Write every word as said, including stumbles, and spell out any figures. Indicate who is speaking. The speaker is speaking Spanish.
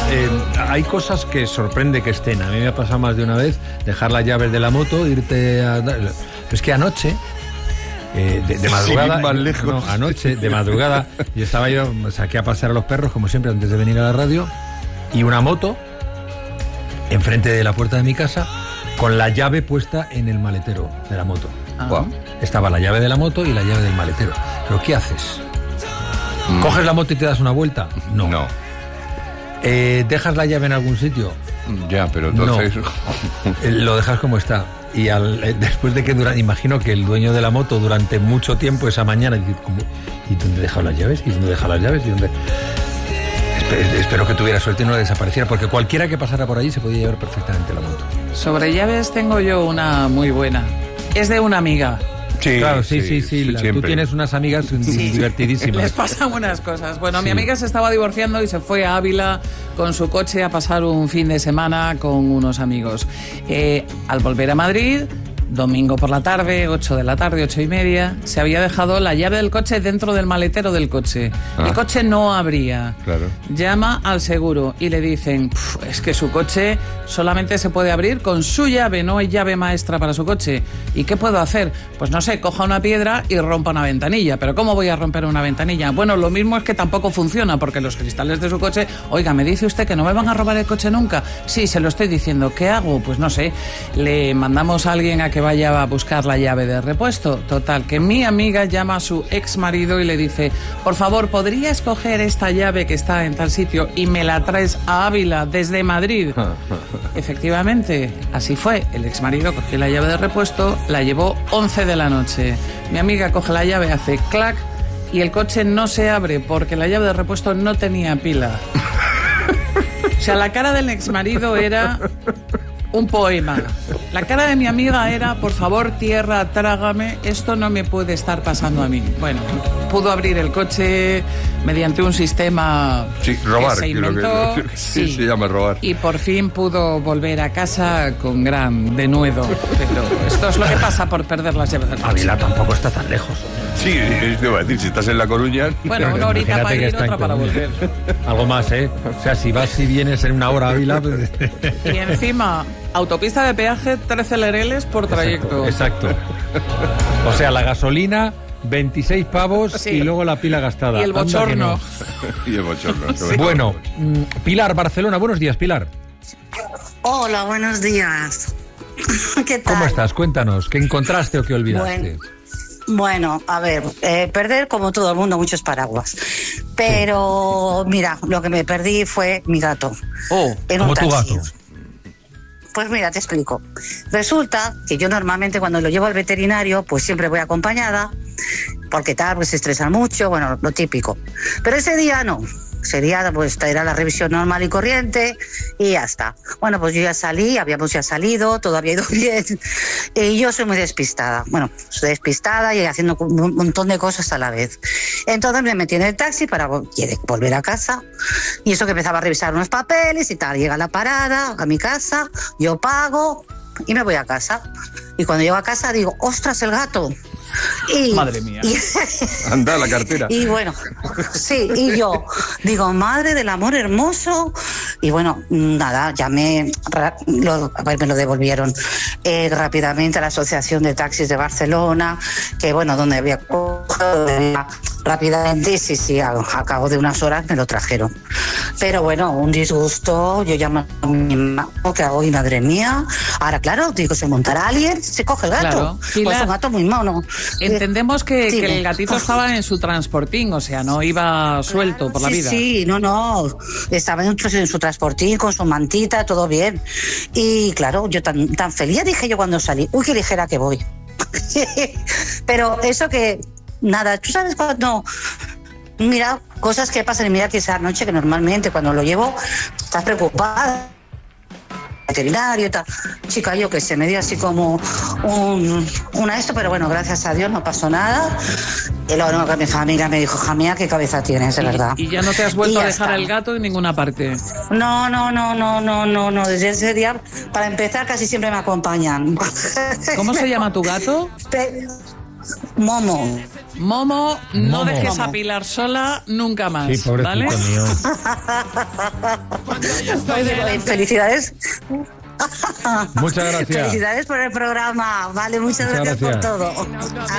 Speaker 1: Eh, hay cosas que sorprende que estén. A mí me ha pasado más de una vez dejar las llaves de la moto, irte a... Es que anoche, eh, de, de madrugada...
Speaker 2: Sí, más lejos.
Speaker 1: No, anoche, de madrugada, yo estaba yo, saqué a pasear a los perros, como siempre, antes de venir a la radio, y una moto enfrente de la puerta de mi casa, con la llave puesta en el maletero de la moto.
Speaker 2: Ah. Wow.
Speaker 1: Estaba la llave de la moto y la llave del maletero. ¿Pero qué haces?
Speaker 2: Mm.
Speaker 1: ¿Coges la moto y te das una vuelta? No.
Speaker 2: No.
Speaker 1: Eh, ¿Dejas la llave en algún sitio?
Speaker 2: Ya, pero entonces...
Speaker 1: No. Lo dejas como está. Y al, eh, después de que dura, imagino que el dueño de la moto durante mucho tiempo esa mañana dice, ¿cómo? ¿Y dónde he dejado las llaves? ¿Y dónde he dejado las llaves? ¿Y dónde? Espero, espero que tuviera suerte y no desapareciera, porque cualquiera que pasara por allí se podía llevar perfectamente la moto.
Speaker 3: Sobre llaves tengo yo una muy buena. Es de una amiga.
Speaker 1: Sí, claro, sí, sí, sí. sí, sí la, tú tienes unas amigas sí. divertidísimas.
Speaker 3: Les pasan unas cosas. Bueno,
Speaker 1: sí.
Speaker 3: mi amiga se estaba divorciando y se fue a Ávila con su coche a pasar un fin de semana con unos amigos. Eh, al volver a Madrid, domingo por la tarde, ocho de la tarde, ocho y media, se había dejado la llave del coche dentro del maletero del coche. Ah. El coche no abría.
Speaker 2: Claro.
Speaker 3: Llama al seguro y le dicen, es que su coche solamente se puede abrir con su llave, no hay llave maestra para su coche. ¿Y qué puedo hacer? Pues no sé, coja una piedra y rompa una ventanilla. ¿Pero cómo voy a romper una ventanilla? Bueno, lo mismo es que tampoco funciona, porque los cristales de su coche... Oiga, ¿me dice usted que no me van a robar el coche nunca? Sí, se lo estoy diciendo. ¿Qué hago? Pues no sé. Le mandamos a alguien a que vaya a buscar la llave de repuesto. Total, que mi amiga llama a su ex marido y le dice, por favor, ¿podrías coger esta llave que está en tal sitio y me la traes a Ávila desde Madrid? Efectivamente, así fue. El ex marido cogió la llave de repuesto, la llevó once de la noche. Mi amiga coge la llave, hace clac y el coche no se abre porque la llave de repuesto no tenía pila. O sea, la cara del ex marido era un poema. La cara de mi amiga era, por favor, tierra, trágame, esto no me puede estar pasando a mí. Bueno, pudo abrir el coche mediante un sistema
Speaker 2: sí, robar,
Speaker 3: que se inventó.
Speaker 2: Que, sí, sí, se llama robar.
Speaker 3: Y por fin pudo volver a casa con gran denuedo. Pero esto es lo que pasa por perder las llaves del coche.
Speaker 1: Ávila tampoco está tan lejos.
Speaker 2: Sí, te iba a decir, si estás en La Coruña...
Speaker 3: Bueno, una horita para ir y otra para volver.
Speaker 1: Algo más, ¿eh? O sea, si vas y vienes en una hora a Ávila... Pues...
Speaker 3: Y encima, autopista de peaje, trece lereles por trayecto.
Speaker 1: Exacto, exacto. O sea, la gasolina, veintiséis pavos sí. Y luego la pila gastada.
Speaker 3: Y el bochorno.
Speaker 1: No.
Speaker 2: Y el bochorno.
Speaker 1: Sí. Bueno, Pilar, Barcelona. Buenos días, Pilar.
Speaker 4: Hola, buenos días. ¿Qué tal?
Speaker 1: ¿Cómo estás? Cuéntanos, ¿qué encontraste o qué olvidaste?
Speaker 4: Bueno. Bueno, a ver, eh, perder como todo el mundo muchos paraguas. Pero mira, lo que me perdí fue mi gato.
Speaker 1: Oh,
Speaker 4: en
Speaker 1: ¿cómo
Speaker 4: un
Speaker 1: tu
Speaker 4: taxi.
Speaker 1: gato?
Speaker 4: Pues mira, te explico. Resulta que yo normalmente cuando lo llevo al veterinario, pues siempre voy acompañada, porque tal, pues se estresan mucho, bueno, lo típico. Pero ese día no. Sería, pues, era la revisión normal y corriente y ya está. Bueno, pues yo ya salí, habíamos ya salido, todo había ido bien. Y yo soy muy despistada. Bueno, soy despistada y haciendo un montón de cosas a la vez. Entonces me metí en el taxi para volver a casa. Y eso que empezaba a revisar unos papeles y tal. Llega la parada a mi casa, yo pago y me voy a casa. Y cuando llego a casa digo, ostras, el gato. Y,
Speaker 3: madre mía.
Speaker 4: Y,
Speaker 2: anda la cartera.
Speaker 4: Y bueno, sí, y yo digo, madre del amor hermoso. Y bueno, nada, llamé, lo, a ver, me lo devolvieron eh, rápidamente a la Asociación de Taxis de Barcelona, que bueno, donde había cogido rápidamente, sí, sí, a, a cabo de unas horas me lo trajeron. Pero bueno, un disgusto, yo llamo a mi mamá, ¿qué hago? Y madre mía, ahora claro, digo, se montará alguien, se coge el gato.
Speaker 3: Claro,
Speaker 4: pues es un gato muy mono.
Speaker 3: Entendemos que,
Speaker 4: sí,
Speaker 3: que el gatito estaba en su transportín, o sea, no iba suelto
Speaker 4: claro,
Speaker 3: por la
Speaker 4: sí,
Speaker 3: vida.
Speaker 4: Sí, no, no, estaba en, en su transportín con su mantita, todo bien. Y claro, yo tan, tan feliz dije yo cuando salí, uy, qué ligera que voy. Pero eso que, nada, tú sabes cuando... Mira, cosas que pasan y mira que esa noche que normalmente cuando lo llevo estás preocupada, veterinario y tal. Chica, yo que sé, me dio así como un, una esto, pero bueno, gracias a Dios no pasó nada. Y luego que mi familia me dijo, hija mía, qué cabeza tienes, de
Speaker 3: y,
Speaker 4: verdad.
Speaker 3: Y ya no te has vuelto a dejar
Speaker 4: está.
Speaker 3: el gato en ninguna parte.
Speaker 4: No, no, no, no, no, no, no. Desde ese día, para empezar, casi siempre me acompañan.
Speaker 3: ¿Cómo se llama tu gato?
Speaker 4: Momo.
Speaker 3: Momo, no
Speaker 1: Momo.
Speaker 3: dejes
Speaker 4: Momo.
Speaker 3: a Pilar sola nunca más,
Speaker 1: Sí, pobrecito
Speaker 3: ¿vale?
Speaker 1: mío.
Speaker 4: Oye, felicidades.
Speaker 1: Muchas gracias.
Speaker 4: Felicidades por el programa. Vale, muchas,
Speaker 1: Muchas
Speaker 4: gracias,
Speaker 1: gracias.
Speaker 4: por todo.